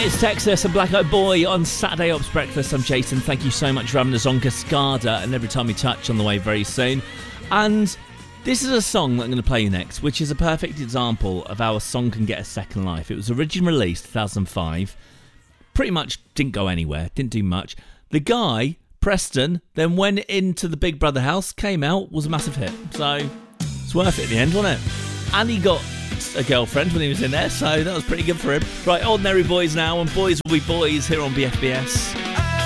It's Texas and Black Eyed Boy on Saturday Ops Breakfast. I'm Jason. Thank you so much for having us on Cascada and Every Time We Touch on the way very soon. And this is a song that I'm going to play you next, which is a perfect example of how a song can get a second life. It was originally released 2005. Pretty much didn't go anywhere, didn't do much. The guy, Preston, then went into the Big Brother house, came out, was a massive hit. So it's worth it in the end, wasn't it? And he got a girlfriend when he was in there, so that was pretty good for him. Right, Ordinary Boys now, and Boys Will Be Boys here on BFBS.